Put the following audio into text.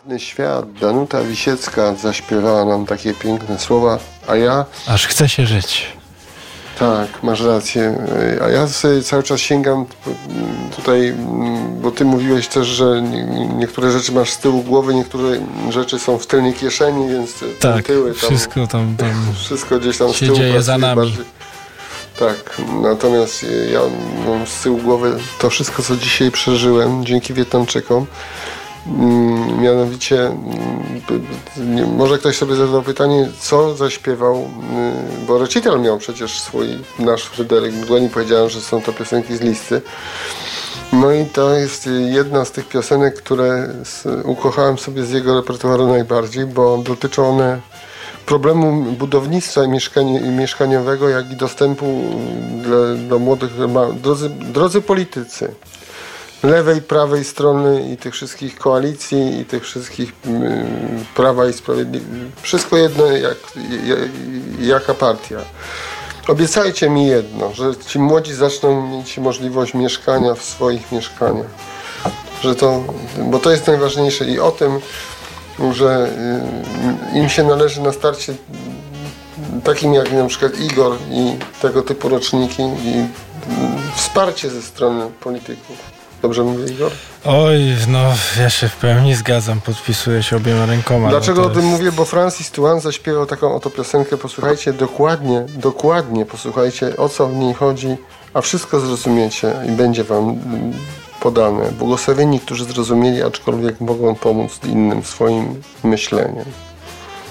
Świat. Danuta Wisiecka zaśpiewała nam takie piękne słowa, a ja... Aż chce się żyć. Tak, masz rację. A ja sobie cały czas sięgam tutaj, bo ty mówiłeś też, że niektóre rzeczy masz z tyłu głowy, niektóre rzeczy są w tylnej kieszeni, więc tak, tyły wszystko tam wszystko gdzieś tam się z tyłu dzieje za nami. Bardziej. Tak, natomiast ja mam z tyłu głowy to wszystko, co dzisiaj przeżyłem dzięki Wietnamczykom. Mianowicie może ktoś sobie zadał pytanie, co zaśpiewał, bo recital miał przecież swój, nasz Fryderyk Mdłoni, powiedziałem, że są to piosenki z listy. No i to jest jedna z tych piosenek, które ukochałem sobie z jego repertuaru najbardziej, bo dotyczą one problemu budownictwa mieszkaniowego, jak i dostępu do młodych, drodzy politycy, lewej, prawej strony i tych wszystkich koalicji i tych wszystkich Prawa i Sprawiedliwości. Wszystko jedno, jaka partia. Obiecajcie mi jedno, że ci młodzi zaczną mieć możliwość mieszkania w swoich mieszkaniach. Bo to jest najważniejsze i o tym, że im się należy na starcie takim jak na przykład Igor i tego typu roczniki i wsparcie ze strony polityków. Dobrze mówię, Igor? Oj, no ja się w pełni zgadzam, podpisuję się obiema rękoma. Dlaczego o tym mówię? Bo Francis Touan zaśpiewał taką oto piosenkę, posłuchajcie dokładnie posłuchajcie, o co w niej chodzi, a wszystko zrozumiecie i będzie wam podane. Błogosławieni, którzy zrozumieli, aczkolwiek mogą pomóc innym swoim myśleniem.